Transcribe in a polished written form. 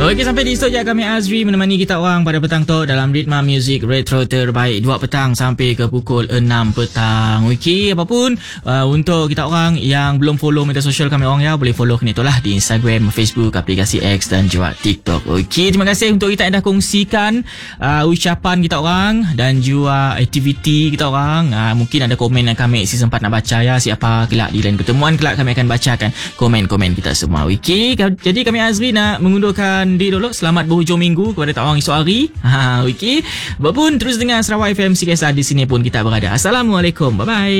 Okey, sampai di situ je kami Azri menemani kita orang pada petang tu dalam Ritma Music Retro terbaik 2 petang sampai ke pukul 6 petang. Okey, apapun untuk kita orang yang belum follow media sosial kami orang ya, boleh follow kena itulah di Instagram, Facebook, aplikasi X dan juga TikTok. Okey, terima kasih untuk kita yang dah kongsikan ucapan kita orang dan juga aktiviti kita orang. Mungkin ada komen yang kami season 4 nak baca ya, siapa kelak di lain pertemuan kelak kami akan bacakan komen-komen kita semua. Okey, jadi kami Azri nak mengundurkan diri dulu. Selamat berhujung minggu kepada tak orang esok hari. Okey. Apapun terus dengar Sarawak FM CKSR, di sini pun kita berada. Assalamualaikum. Bye bye.